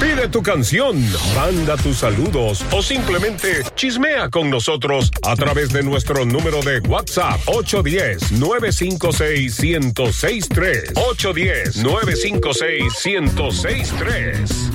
Pide tu canción, manda tus saludos o simplemente chismea con nosotros a través de nuestro número de WhatsApp 810-956-1063. 810-956-1063.